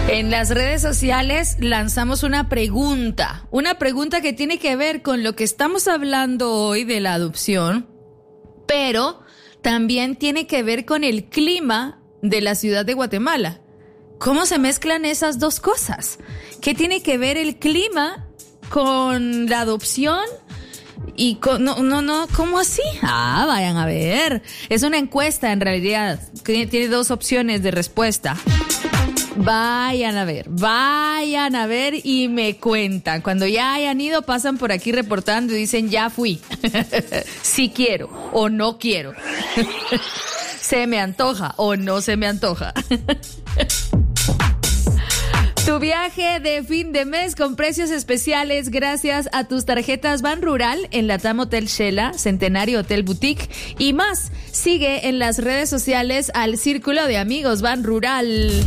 En las redes sociales lanzamos una pregunta que tiene que ver con lo que estamos hablando hoy de la adopción, pero también tiene que ver con el clima de la ciudad de Guatemala. ¿Cómo se mezclan esas dos cosas? ¿Qué tiene que ver el clima con la adopción? Y ¿cómo así? Vayan a ver. Es una encuesta en realidad. Tiene dos opciones de respuesta. Vayan a ver y me cuentan. Cuando ya hayan ido, pasan por aquí reportando y dicen, ya fui. Sí quiero o no quiero. Se me antoja o no se me antoja. Tu viaje de fin de mes con precios especiales gracias a tus tarjetas Ban Rural en Latam Hotel Shela, Centenario Hotel Boutique y más. Sigue en las redes sociales al Círculo de Amigos Ban Rural.